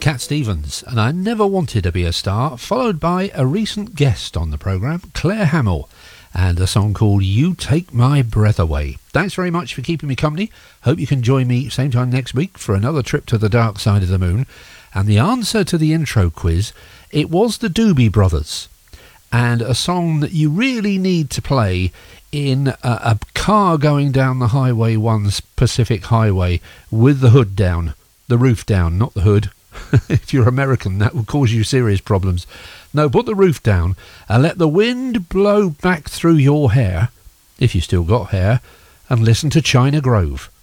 Cat Stevens, and I Never Wanted to Be a Star, followed by a recent guest on the programme, Claire Hamill, and a song called You Take My Breath Away. Thanks very much for keeping me company. Hope you can join me same time next week for another trip to the dark side of the moon. And the answer to the intro quiz, it was the Doobie Brothers, and a song that you really need to play in a car going down the Highway 1 Pacific Highway with the hood down, the roof down, not the hood. If you're American, that will cause you serious problems. No, put the roof down and let the wind blow back through your hair, if you still got hair, and listen to China Grove.